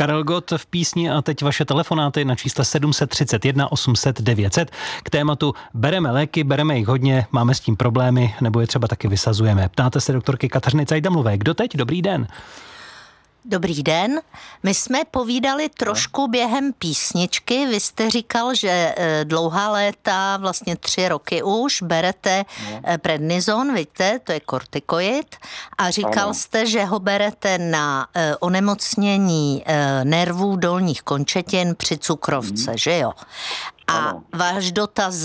Karel Gott v písni a teď vaše telefonáty na čísle 731 800 900 k tématu bereme léky, bereme jich hodně, máme s tím problémy, nebo je třeba taky vysazujeme. Ptáte se doktorky Kateřiny Cajdamlové. Kdo teď? Dobrý den. Dobrý den. My jsme povídali trošku během písničky. Vy jste říkal, že dlouhá léta, vlastně 3 roky už, berete prednizon, víte, to je kortikoid. A říkal jste, že ho berete na onemocnění nervů dolních končetin při cukrovce, že jo? A váš dotaz